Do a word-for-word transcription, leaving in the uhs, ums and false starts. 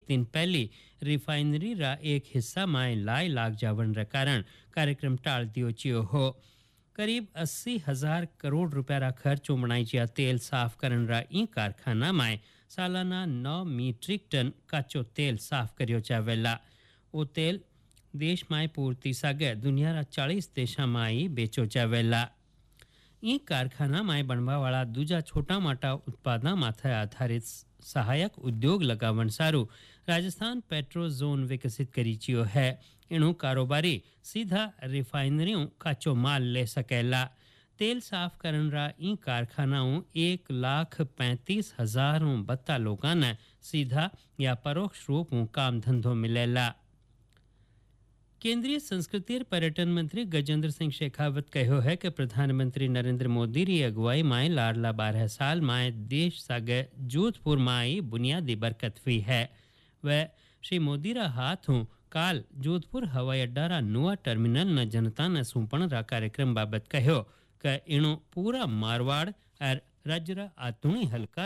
दिन पहले रिफाइनरी रा एक हिस्सा माए लाई लाग जावन रा कारण कार्यक्रम टाल दियो चियो हो। करीब अस्सी हजार करोड़ रुपया रा खर्च बनाई जिया तेल साफ करन रा ई कारखाना माए सालाना नौ मीट्रिक टन कच्चो तेल साफ करियो जावेला। वो तेल देश माए पूर्ति सागे दुनिया रा चालीस देशा माई बेचो जावेला। ई कारखाना माए बनवा वाला दूजा छोटा मोटा उत्पादन माथे आधारित सहायक उद्योग लगावन सारू राजस्थान पेट्रो जोन विकसित करी चियो है। इनु कारोबारी सीधा रिफाइनरियों कच्चो माल ले सकेला। तेल साफ करन रा ई कारखानाओं एक लाख पैंतीस हजार बत्ता लोगों ने सीधा या परोक्ष रूप में काम धंधो मिलेला। केंद्रीय संस्कृति और पर्यटन मंत्री गजेंद्र सिंह शेखावत कहो है कि प्रधानमंत्री नरेंद्र मोदी री अगुवाई माए लाडला बारह साल माए देश सागे जोधपुर माई बुनियादी बरकत हुई है। वह श्री मोदी रा हाथों काल जोधपुर हवाई अड्डा रा नुआ टर्मिनल न जनता न सौंपण रा कार्यक्रम बाबत कहो कि इनो पूरा मारवाड़ और राज्य रा आतुणी हल्का